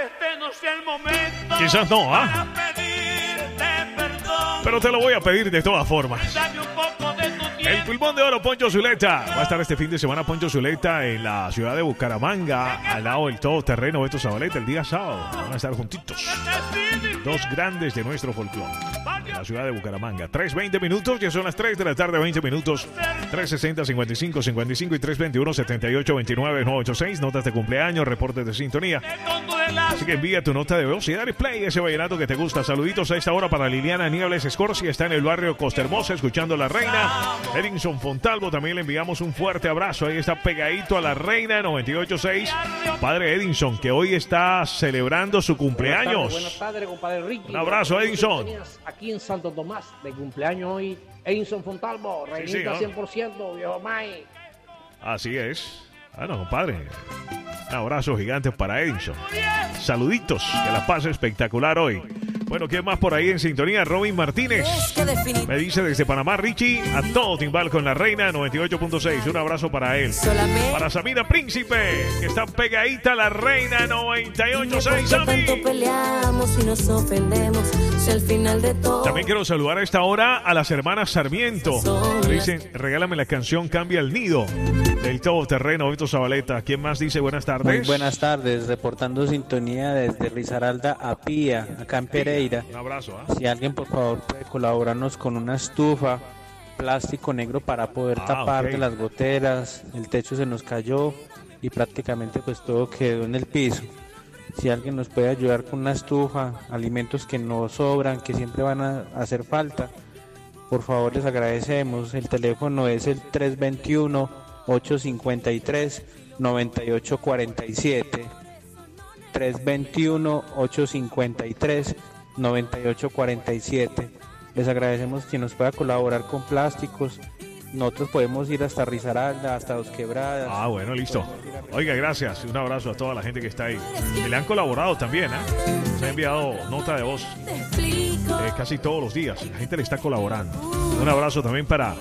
este no sea el momento. Quizás no, ¿ah? Pero te lo voy a pedir de todas formas. El pulmón de oro Poncho Zuleta. Va a estar este fin de semana Poncho Zuleta en la ciudad de Bucaramanga, al lado del todoterreno Beto Zabaleta, el día sábado. Van a estar juntitos. Dos grandes de nuestro folclore. En la ciudad de Bucaramanga. 3:20 minutos, ya son las 3 de la tarde, 20 minutos. 360-55-55 y 321-7829-986. Notas de cumpleaños, reportes de sintonía. Así que envía tu nota de voz y dale play a ese vallenato que te gusta. Saluditos a esta hora para Liliana Niebles Escorcia. Está en el barrio Costa Hermosa escuchando La Reina. Edinson Fontalvo, también le enviamos un fuerte abrazo. Ahí está pegadito a La Reina 98.6. Padre Edinson, que hoy está celebrando su cumpleaños. Buenas tardes, compadre Ricky. Un abrazo, Edinson. Aquí en Santo Tomás, de cumpleaños hoy, Edinson Fontalvo, reinita sí, 100%, viejo May. Así es. Bueno, compadre, un abrazo gigante para Edinson. Saluditos, que la pase espectacular hoy. Bueno, ¿quién más por ahí en sintonía? Robin Martínez. Me dice desde Panamá, Richie, a todo timbal con La Reina 98.6. Un abrazo para él. Para Samira Príncipe, que está pegadita a La Reina 98.6. Tanto peleamos y nos ofendemos. Si al final de todo. También quiero saludar a esta hora a las hermanas Sarmiento. Me dicen, regálame la canción Cambia el Nido del todoterreno Beto Zabaleta. ¿Quién más dice buenas tardes? Muy buenas tardes, reportando sintonía desde Risaralda a Pía, acá en Pereira. Un abrazo. Si alguien por favor puede colaborarnos con una estufa, plástico negro para poder tapar de las goteras, el techo se nos cayó y prácticamente pues todo quedó en el piso. Si alguien nos puede ayudar con una estufa, alimentos que no sobran, que siempre van a hacer falta, por favor les agradecemos. El teléfono es el 321-853-9847. 321-853-9847. Les agradecemos quien nos pueda colaborar con plásticos. Nosotros podemos ir hasta Risaralda, hasta Dos Quebradas. Bueno, listo. Oiga, gracias. Un abrazo a toda la gente que está ahí. Que le han colaborado también, ¿eh? Se ha enviado nota de voz casi todos los días. La gente le está colaborando. Un abrazo también para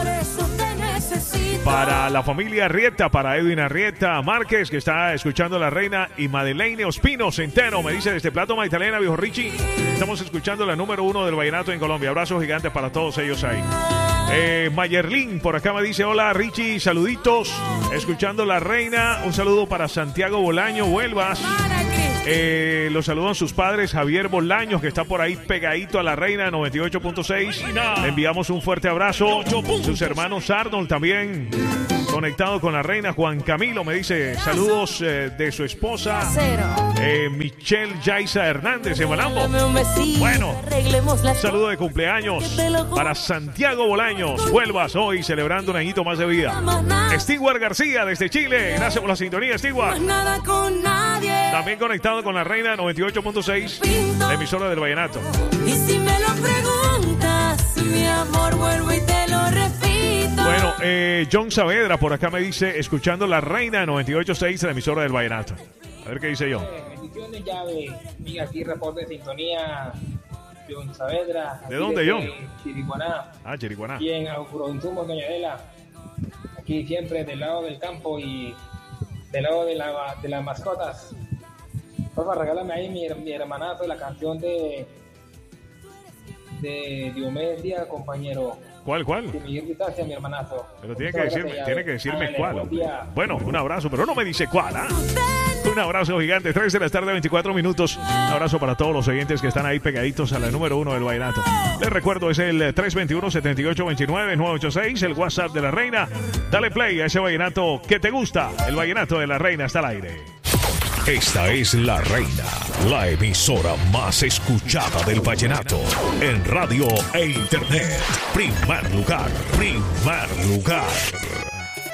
la familia Arrieta, para Edwin Arrieta Márquez, que está escuchando La Reina, y Madeleine Ospino Centeno, me dice desde Plato Magdalena, viejo Richie, estamos escuchando la número 1 del vallenato en Colombia. Abrazos gigantes para todos ellos ahí. Mayerlin por acá me dice, hola Richie, saluditos, escuchando La Reina. Un saludo para Santiago Bolaño Huelvas. Los saludan sus padres, Javier Bolaños, que está por ahí pegadito a La Reina 98.6. Le enviamos un fuerte abrazo. Sus hermanos Arnold también conectado con La Reina. Juan Camilo me dice saludos de su esposa Michelle Yaisa Hernández en Malambo. Bueno, saludo de cumpleaños para Santiago Bolaños Huelvas, hoy celebrando un añito más de vida. Stewart García desde Chile, gracias por la sintonía, Stewart. También conectado con La Reina 98.6, la emisora del vallenato. Y si me lo preguntas, mi amor, vuelvo y te lo repito. Bueno, John Saavedra por acá me dice, escuchando La Reina 98.6, la emisora del vallenato. A ver qué dice John. Bendiciones, llave. Mira, aquí reporte de sintonía, John Saavedra. ¿De dónde, John? Chiricuaná. Chiricuaná. Y en Agroinsumos Doña Adela. Aquí siempre del lado del campo y del lado de las mascotas. Por favor, regálame ahí mi hermanazo, la canción de Diomedes Díaz, compañero. ¿Cuál? De Miguel Vitacia, mi hermanazo. Pero tiene que decirme cuál. Bueno, un abrazo, pero no me dice cuál, ¿ah? Un abrazo gigante, 3 de la tarde, 24 minutos. Un abrazo para todos los oyentes que están ahí pegaditos a la número 1 del vallenato. Les recuerdo, es el 321-7829-986, el WhatsApp de La Reina. Dale play a ese vallenato que te gusta. El vallenato de La Reina está al aire. Esta es La Reina, la emisora más escuchada del vallenato en radio e internet. Primer lugar.